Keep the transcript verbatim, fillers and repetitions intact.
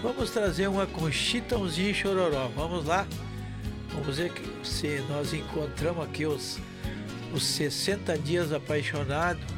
vamos trazer uma com Chitãozinho e Chororó. Vamos lá? Vamos ver que se nós encontramos aqui os, os sessenta dias apaixonados.